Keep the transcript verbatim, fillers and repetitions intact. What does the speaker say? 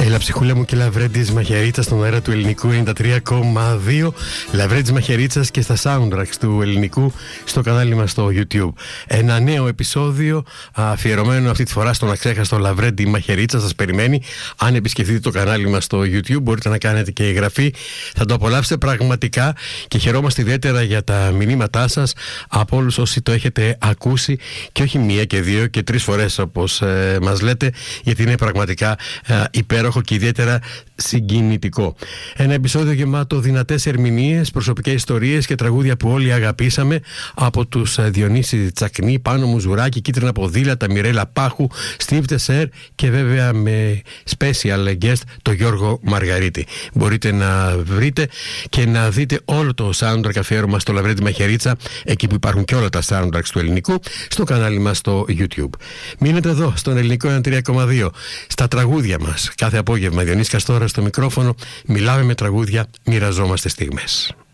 Έλα ψυχούλα μου και Λαβρέντης Μαχαιρίτσας στον αέρα του ελληνικού ενενήντα τρία κόμμα δύο. Λαβρέντης Μαχαιρίτσας και στα soundtracks του ελληνικού στο κανάλι μας στο YouTube. Ένα νέο επεισόδιο αφιερωμένο αυτή τη φορά στον αξέχαστο Λαβρέντη Μαχαιρίτσα σας περιμένει. Αν επισκεφτείτε το κανάλι μας στο YouTube μπορείτε να κάνετε και εγγραφή. Θα το απολαύσετε πραγματικά και χαιρόμαστε ιδιαίτερα για τα μηνύματά σας από όλους όσοι το έχετε ακούσει και όχι μία και δύο και τρεις φορές όπως ε, μας λέτε, γιατί είναι πραγματικά ε, υπέροχο και ιδιαίτερα συγκινητικό. Ένα επεισόδιο γεμάτο δυνατές ερμηνείες, προσωπικές ιστορίες και τραγούδια που όλοι αγαπήσαμε, από τους Διονύση Τσακνή, Πάνο Μουζουράκη, Κίτρινα Ποδήλατα, Μιρέλα Πάχου, Στίβ Τεσέρ και βέβαια με special guest το Γιώργο Μαργαρίτη. Μπορείτε να βρείτε και να δείτε όλο το soundtrack αφιέρωμα στο Λαβρέντη Μαχαιρίτσα, εκεί που υπάρχουν και όλα τα soundtracks του ελληνικού, στο κανάλι μας στο YouTube. Μείνετε εδώ στον ελληνικό ενενήντα τρία κόμμα δύο, στα τραγούδια μας. Κάθε απόγευμα Διονύσης Καστόρας στο μικρόφωνο, μιλάμε με τραγούδια, μοιραζόμαστε στιγμές.